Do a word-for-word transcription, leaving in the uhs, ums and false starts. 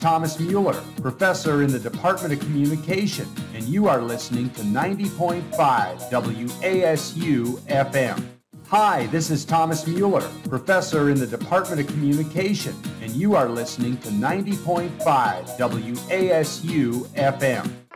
Thomas Mueller, professor in the Department of Communication, and you are listening to ninety point five W A S U F M. Hi, this is Thomas Mueller, professor in the Department of Communication, and you are listening to ninety point five W A S U F M.